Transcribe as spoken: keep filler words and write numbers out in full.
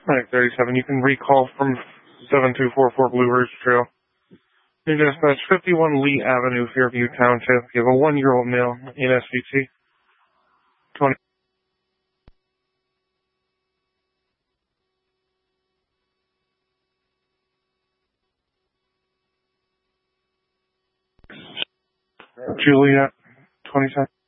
nine thirty-seven, you can recall from seven two four four Blue Ridge Trail. New dispatch, fifty-one Lee Avenue, Fairview Township. You have a one-year-old male in S V T. twenty. Juliet, twenty-seven.